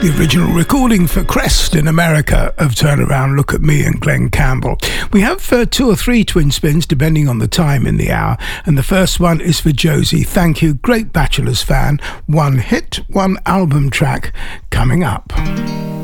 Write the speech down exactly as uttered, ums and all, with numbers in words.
the original recording for Crest in America of Turn Around, Look at Me and Glenn Campbell. We have uh, two or three twin spins depending on the time in the hour, and the first one is for Josie. Thank you, great Bachelors fan. One hit, one album track coming up.